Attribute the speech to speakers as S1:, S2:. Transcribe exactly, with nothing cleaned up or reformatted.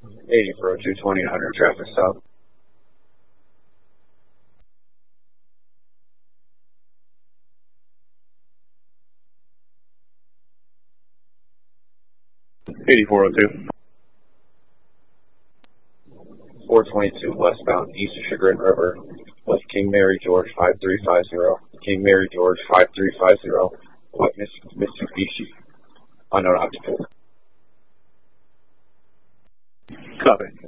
S1: eighty-four oh two, twenty-nine hundred traffic stop. eighty-four oh two. four twenty-two westbound, east of Chagrin River, with King Mary George five three five zero. King Mary George five three five zero. Witness Mitsubishi. Unknown occupant.
S2: Copy.